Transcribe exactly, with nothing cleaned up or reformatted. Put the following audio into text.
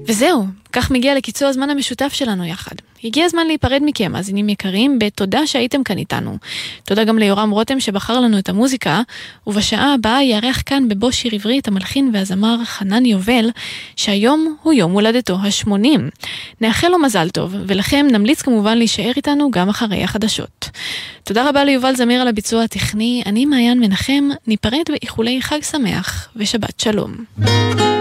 וזהו, כך מגיע לקיצור הזמן המשותף שלנו יחד. הגיע הזמן להיפרד מכם, מאזינים יקרים, בתודה שהייתם כאן איתנו. תודה גם ליורם רותם שבחר לנו את המוזיקה, ובשעה הבאה יארח כאן בבו שיר עברי את המלחין והזמר חנן יובל, שהיום הוא יום הולדתו השמונים. נאחל לו מזל טוב, ולכם נמליץ כמובן להישאר איתנו גם אחרי החדשות. תודה רבה ליובל זמיר על הביצוע הטכני, אני מעיין מנחם, ניפרד באיחולי חג שמח ושבת שלום.